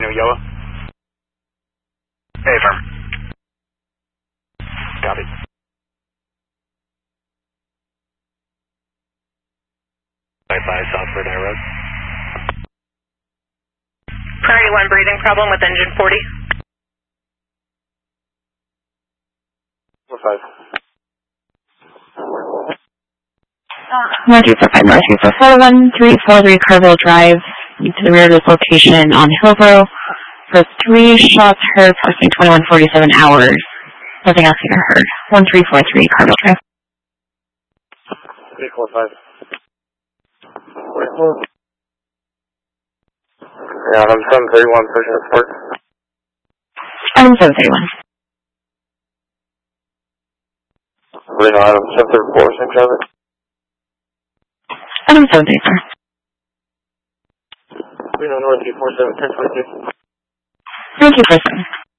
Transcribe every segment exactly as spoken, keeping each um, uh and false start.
Dino Yellow. Hey, firm. Copy. Right by Southford High Road. Priority one breathing problem with engine forty. Four five. one three four five, one three four four, one three four three Carville Drive, to the rear of this location on Hillborough for three shots heard approximately twenty-one forty-seven hours. Nothing else either heard. one three four three Carville Drive. three four five. Yeah, I'm seven thirty-one, pushing it forward. Item seven thirty-one. Reno, Item seven thirty-four, same traffic. Item seven thirty-four. Reno North two four seven, ten twenty-two. Thank you, person.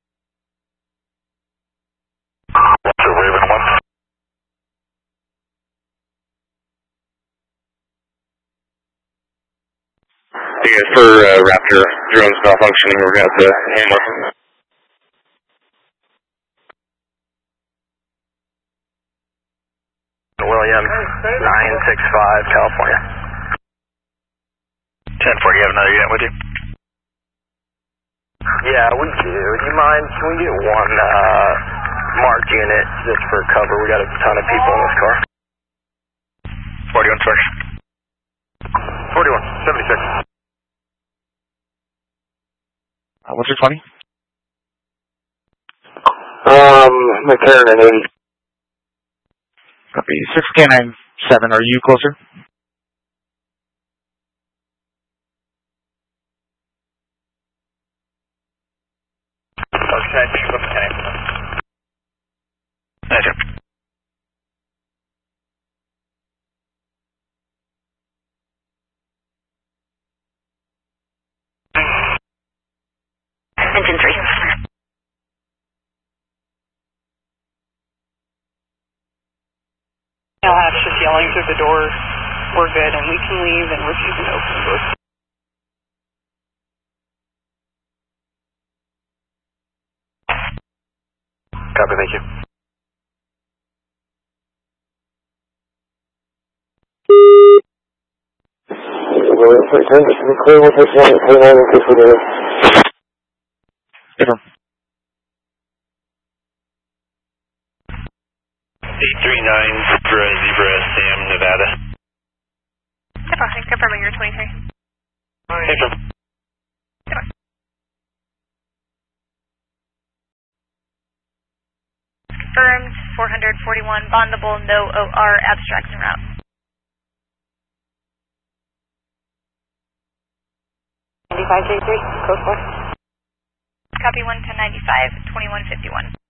Roger, Raven one. Yeah, for uh, Raptor drones malfunctioning, we're going to have to handle it. William, nine six five, California. ten forty, you have another unit with you? Yeah, we do. Do you mind, can we get one uh, marked unit just for cover? We got a ton of people in this car. forty-one, sorry. forty-one, seventy-six. Uh, what's your twenty? Um, McCarran and eighty. Copy. six K nine seven, are you closer? Okay, pick up the tank. Gotcha. Engine three. L H just yelling through the door, we're good and we can leave, and refusing to open the door. Copy, thank you. William, three ten, just to be clear, we'll take one at forty-nine in case we're there. Different. eight three nine, Zebra, Zebra, Sam, Nevada. Okay, confirming your twenty-three. Hey, from. Confirmed, four forty-one, bondable, no O R, abstracts en route. ninety-five thirty-three, code four. Copy one ten ninety-five, twenty-one fifty-one.